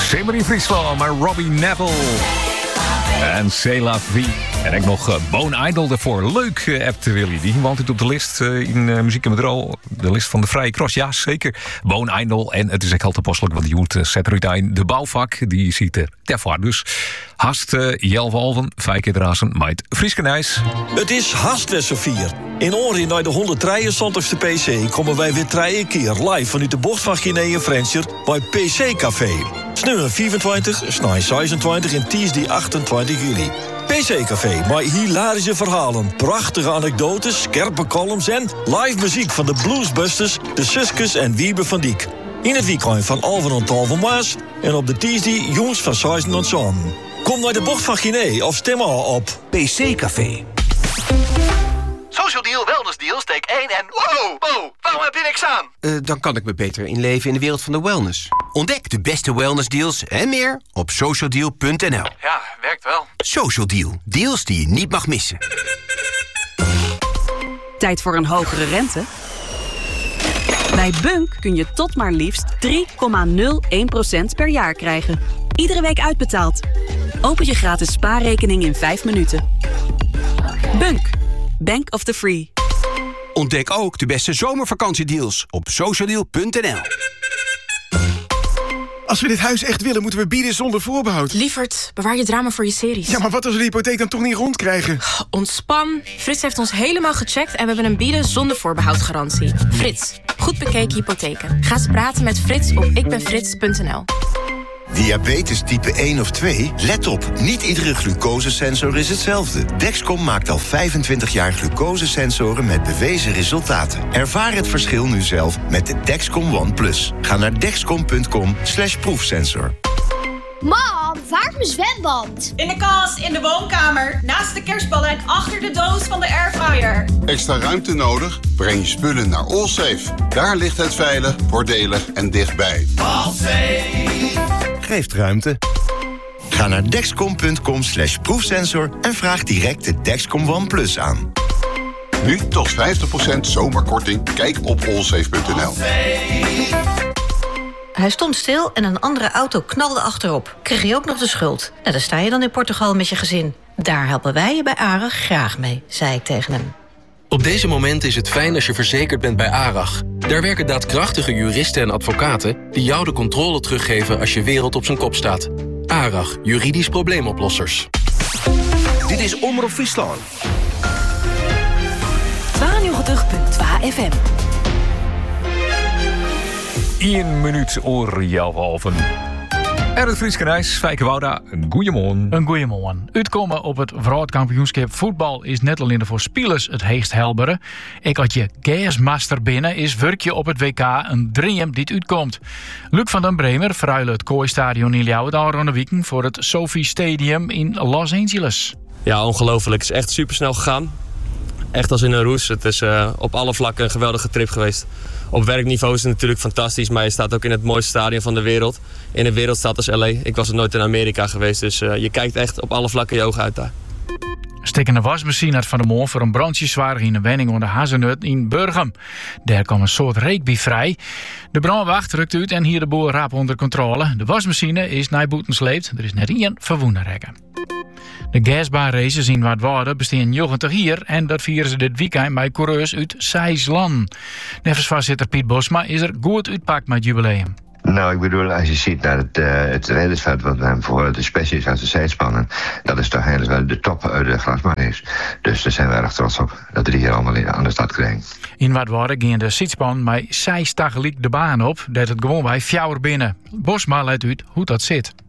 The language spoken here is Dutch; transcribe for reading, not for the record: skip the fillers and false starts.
C'est Marie Friesland, maar Robbie Neville. En C'est la vie. En ik nog Bone Idol ervoor. Leuk, appt Willy. Die woont het op de lijst in Muziek en Metro. De lijst van de Vrije Cross. Ja, zeker. Bone Idol. En het is echt heel toepasselijk, want die hoort zet eruit in de bouwvak. Die ziet er tervaar. Dus hast Jelve Alven, 5 keer drazen, meid Frieskenijs. Het is Haastwester 4. In Oren naar de 173ste PC komen wij weer 3 keer live vanuit de bocht van Guinea en Frencher bij PC Café. Snummer 24, snij 26 en Tuesday 28 juli. PC Café, met hilarische verhalen, prachtige anekdotes, scherpe columns en live muziek van de Bluesbusters, de Suskes en Wiebe van Diek. In het weekend van Alven en Talven Maas en op de Tuesday jongens van 6 tot 7. Kom naar de bocht van Guinea of stem al op PC Café. Social Deal, Wellness Deal, steek 1 en... Wow, waarom heb je niks aan? Dan kan ik me beter inleven in de wereld van de wellness. Ontdek de beste wellness deals en meer op socialdeal.nl. Ja, werkt wel. Social Deal, deals die je niet mag missen. Tijd voor een hogere rente? Bij Bunk kun je tot maar liefst 3,01% per jaar krijgen. Iedere week uitbetaald. Open je gratis spaarrekening in 5 minuten. Bunk. Bank of the Free. Ontdek ook de beste zomervakantiedeals op socialdeal.nl. Als we dit huis echt willen, moeten we bieden zonder voorbehoud. Lievert, bewaar je drama voor je series. Ja, maar wat als we de hypotheek dan toch niet rondkrijgen? Ontspan. Frits heeft ons helemaal gecheckt en we hebben een bieden zonder voorbehoud garantie. Frits, goed bekeken hypotheken. Ga eens praten met Frits op ikbenfrits.nl. Diabetes type 1 of 2? Let op, niet iedere glucosesensor is hetzelfde. Dexcom maakt al 25 jaar glucosesensoren met bewezen resultaten. Ervaar het verschil nu zelf met de Dexcom One Plus. Ga naar dexcom.com/proefsensor. Mam, waar is mijn zwemband? In de kast, in de woonkamer, naast de kerstballen en achter de doos van de airfryer. Extra ruimte nodig? Breng je spullen naar Allsafe. Daar ligt het veilig, voordelig en dichtbij. Allsafe geeft ruimte. Ga naar dexcom.com/proefsensor en vraag direct de Dexcom One Plus aan. Nu tot 50% zomerkorting. Kijk op allsafe.nl. Hij stond stil en een andere auto knalde achterop. Kreeg je ook nog de schuld? Nou, daar sta je dan in Portugal met je gezin. Daar helpen wij je bij ARAG graag mee, zei ik tegen hem. Op deze moment is het fijn als je verzekerd bent bij ARAG. Daar werken daadkrachtige juristen en advocaten die jou de controle teruggeven als je wereld op zijn kop staat. ARAG, juridisch probleemoplossers. Dit is Omroep Friesland. 92.2 FM. 1 minuut oor Jelve Alven. En het Frieskenijs, Fijke Wouda, een goeiemorgen. Een goeiemorgen. Uitkomen op het wereldkampioenschap voetbal is net alleen voor spelers het heegst helbere. Ik had je gasmaster binnen is werkje op het WK een dream die het uitkomt. Luc van den Bremer verruilen het Kooistadion in Ljouwert al rond de weekend voor het Sophie Stadium in Los Angeles. Ja, ongelooflijk. Het is echt supersnel gegaan. Echt als in een roes. Het is op alle vlakken een geweldige trip geweest. Op werkniveau is het natuurlijk fantastisch, maar je staat ook in het mooiste stadion van de wereld. In een wereldstad als LA. Ik was er nooit in Amerika geweest, dus je kijkt echt op alle vlakken je ogen uit daar. Stikkende wasmachine uit Van der Moor voor een brandjeswagen in een wenning onder Hazenut in Burgum. Daar kwam een soort reek bij vrij. De brandwacht rukt uit en hier de boel rap onder controle. De wasmachine is naar boeten sleept. Er is net 1 verwoende rekken. De gasbaanraces in Waardwoude bestaan 90 hier en dat vieren ze dit weekend bij coureurs uit Zeisland. Nevensvoorzitter Piet Bosma is er goed uitpakt met het jubileum. Nou, ik bedoel, als je ziet naar het raidersveld wat we hebben voor de specials uit de zijspannen, dat is toch eigenlijk wel de top uit de Glasman is. Dus daar zijn we erg trots op dat we die hier allemaal aan de stad krijgen. In Waardwoude ging de sitspan met 6 tegelijk de baan op, dat het gewoon bij fjouwer binnen. Bosma let uit hoe dat zit.